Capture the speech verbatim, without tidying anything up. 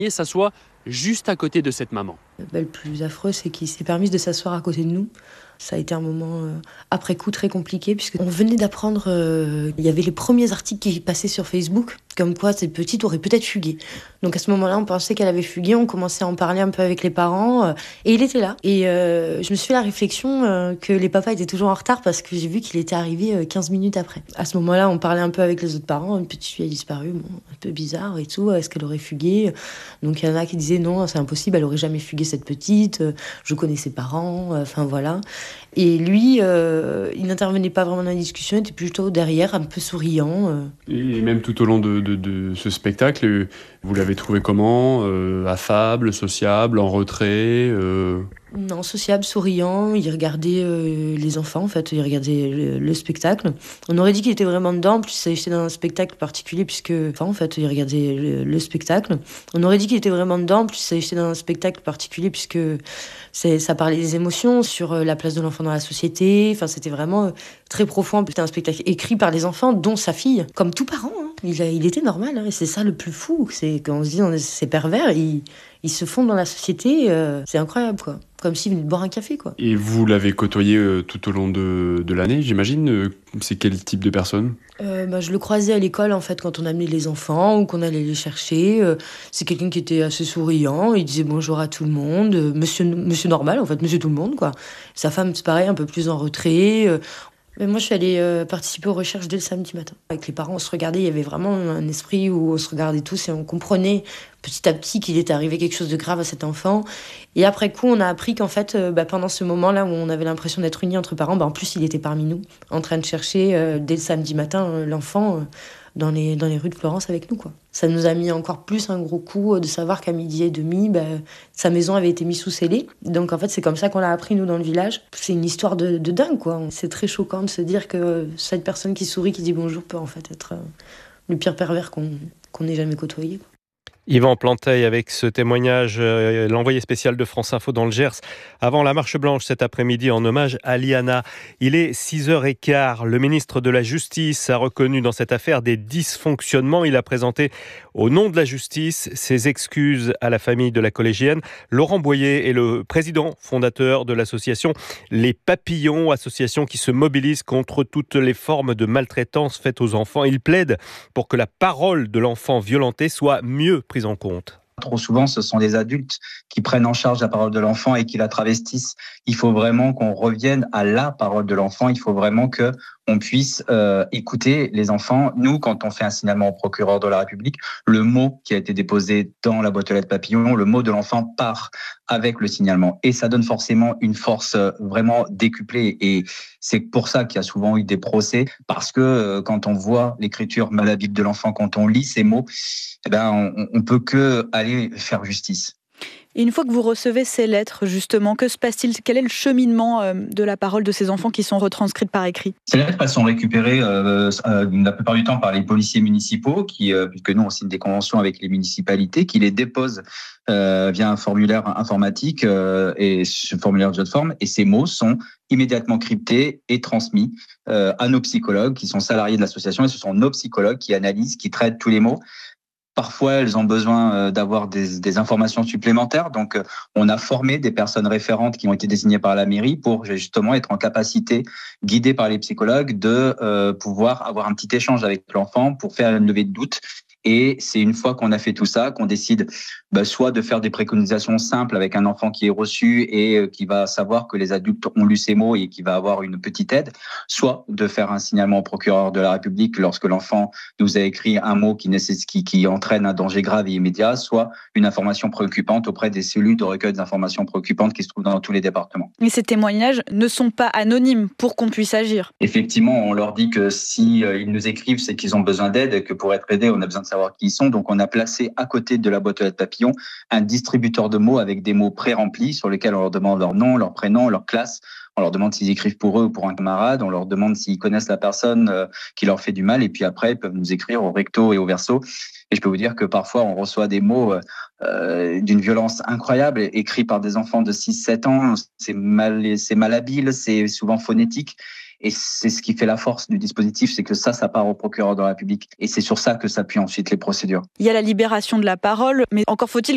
et s'assoit juste à côté de cette maman. Le plus affreux, c'est qu'il s'est permis de s'asseoir à côté de nous. Ça a été un moment, euh, après coup, très compliqué, puisqu'on venait d'apprendre, euh, il y avait les premiers articles qui passaient sur Facebook, comme quoi cette petite aurait peut-être fugué. Donc à ce moment-là, on pensait qu'elle avait fugué, on commençait à en parler un peu avec les parents, euh, et il était là. Et euh, je me suis fait la réflexion euh, que les papas étaient toujours en retard, parce que j'ai vu qu'il était arrivé euh, quinze minutes après. À ce moment-là, on parlait un peu avec les autres parents, une petite fille a disparu, bon, un peu bizarre et tout, est-ce qu'elle aurait fugué? Donc il y en a qui disaient non, c'est impossible, elle aurait jamais fugué cette petite, je connais ses parents, enfin voilà. Et lui, euh, il n'intervenait pas vraiment dans la discussion, il était plutôt derrière, un peu souriant. Euh. Et même tout au long de, de, de ce spectacle, vous l'avez trouvé comment? euh, Affable, sociable, en retrait euh... Non, sociable, souriant, il regardait euh, les enfants, en fait, il regardait le, le spectacle. On aurait dit qu'il était vraiment dedans, en plus il s'agissait d'un spectacle particulier, puisque, enfin, en fait, il regardait le, le spectacle. On aurait dit qu'il était vraiment dedans, en plus il s'agissait d'un spectacle particulier, puisque c'est, ça parlait des émotions, sur euh, la place de l'enfant dans la société, enfin, c'était vraiment euh, très profond. C'était un spectacle écrit par des enfants, dont sa fille, comme tout parent, hein. il, a, il était normal, hein, et c'est ça le plus fou, c'est quand on se dit, c'est pervers, ils, ils se fondent dans la société, euh, c'est incroyable, quoi. Comme s'il venait de boire un café, quoi. Et vous l'avez côtoyé euh, tout au long de, de l'année, j'imagine. euh, C'est quel type de personne? euh, bah, Je le croisais à l'école, en fait, quand on amenait les enfants ou qu'on allait les chercher. Euh, c'est quelqu'un qui était assez souriant, il disait bonjour à tout le monde, euh, monsieur, monsieur normal, en fait, monsieur tout le monde, quoi. Sa femme, c'est pareil, un peu plus en retrait. Euh, Mais moi, je suis allée euh, participer aux recherches dès le samedi matin. Avec les parents, on se regardait, il y avait vraiment un esprit où on se regardait tous et on comprenait petit à petit qu'il était arrivé quelque chose de grave à cet enfant. Et après coup, on a appris qu'en fait, euh, bah, pendant ce moment-là où on avait l'impression d'être unis entre parents, bah, en plus, il était parmi nous, en train de chercher euh, dès le samedi matin euh, l'enfant euh, dans les, dans les rues de Florence avec nous, quoi. Ça nous a mis encore plus un gros coup euh, de savoir qu'à midi et demi, bah, sa maison avait été mise sous scellé. Donc en fait, c'est comme ça qu'on l'a appris, nous, dans le village. C'est une histoire de, de dingue, quoi. C'est très choquant de se dire que cette personne qui sourit, qui dit bonjour, peut en fait être euh, le pire pervers qu'on qu'on ait jamais côtoyé, quoi. Yvan Planteil avec ce témoignage, euh, l'envoyé spécial de France Info dans le Gers, avant la marche blanche cet après-midi en hommage à Liana. Il est six heures quinze. Le ministre de la Justice a reconnu dans cette affaire des dysfonctionnements. Il a présenté au nom de la justice ses excuses à la famille de la collégienne. Laurent Boyer est le président fondateur de l'association Les Papillons, association qui se mobilise contre toutes les formes de maltraitance faites aux enfants. Il plaide pour que la parole de l'enfant violenté soit mieux prise en compte. Trop souvent, ce sont les adultes qui prennent en charge la parole de l'enfant et qui la travestissent. Il faut vraiment qu'on revienne à la parole de l'enfant. Il faut vraiment que on puisse euh, écouter les enfants. Nous, quand on fait un signalement au procureur de la République, le mot qui a été déposé dans la boîte aux lettres papillon, le mot de l'enfant part avec le signalement. Et ça donne forcément une force vraiment décuplée. Et c'est pour ça qu'il y a souvent eu des procès, parce que euh, quand on voit l'écriture malhabile de l'enfant, quand on lit ces mots, eh ben, on, on peut que aller faire justice. Et une fois que vous recevez ces lettres, justement, que se passe-t-il? Quel est le cheminement euh, de la parole de ces enfants qui sont retranscrites par écrit? Ces lettres, elles sont récupérées euh, euh, la plupart du temps par les policiers municipaux, qui, euh, puisque nous, on signe des conventions avec les municipalités, qui les déposent euh, via un formulaire informatique euh, et ce formulaire de jeu de forme. Et ces mots sont immédiatement cryptés et transmis euh, à nos psychologues, qui sont salariés de l'association, et ce sont nos psychologues qui analysent, qui traitent tous les mots. Parfois, elles ont besoin d'avoir des, des informations supplémentaires. Donc, on a formé des personnes référentes qui ont été désignées par la mairie pour justement être en capacité, guidées par les psychologues, de euh, pouvoir avoir un petit échange avec l'enfant pour faire une levée de doute. Et c'est une fois qu'on a fait tout ça qu'on décide bah, soit de faire des préconisations simples avec un enfant qui est reçu et euh, qui va savoir que les adultes ont lu ces mots et qui va avoir une petite aide, soit de faire un signalement au procureur de la République lorsque l'enfant nous a écrit un mot qui, nécessite, qui, qui entraîne un danger grave et immédiat, soit une information préoccupante auprès des cellules de recueil d'informations préoccupantes qui se trouvent dans tous les départements. Et ces témoignages ne sont pas anonymes pour qu'on puisse agir. Effectivement, on leur dit que si euh, ils nous écrivent, c'est qu'ils ont besoin d'aide et que pour être aidés, on a besoin de savoir qui ils sont. Donc, on a placé à côté de la boîte aux lettres papillon un distributeur de mots avec des mots pré-remplis sur lesquels on leur demande leur nom, leur prénom, leur classe. On leur demande s'ils écrivent pour eux ou pour un camarade. On leur demande s'ils connaissent la personne euh, qui leur fait du mal. Et puis après, ils peuvent nous écrire au recto et au verso. Et je peux vous dire que parfois, on reçoit des mots euh, d'une violence incroyable, écrits par des enfants de six sept ans. C'est mal, c'est malhabile, c'est souvent phonétique. Et c'est ce qui fait la force du dispositif, c'est que ça, ça part au procureur de la République. Et c'est sur ça que s'appuient ensuite les procédures. Il y a la libération de la parole, mais encore faut-il